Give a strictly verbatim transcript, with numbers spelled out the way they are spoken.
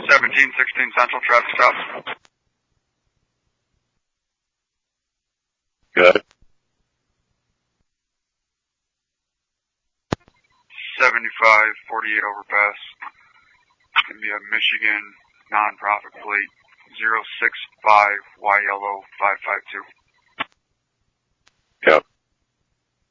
seventeen sixteen Central, traffic stop. Good. seventy-five forty-eight overpass. It's going to be a Michigan non-profit plate, zero six five Y L O five five two. Yep.